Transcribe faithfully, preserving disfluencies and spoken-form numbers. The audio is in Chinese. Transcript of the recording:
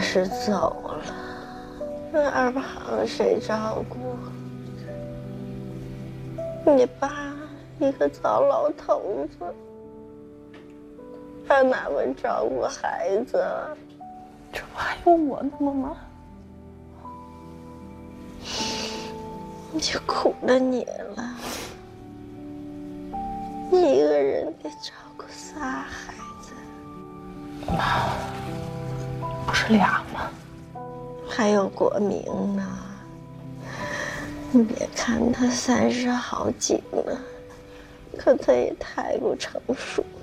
是走了，那二胖谁照顾？你爸一个糟老头子，他哪会照顾孩子？ 这不还有我呢，妈妈？ 你苦了你了，你一个人得照顾仨孩子。 妈，不是俩吗？ 还有国明呢。你别看他三十好几了，可他也太不成熟了。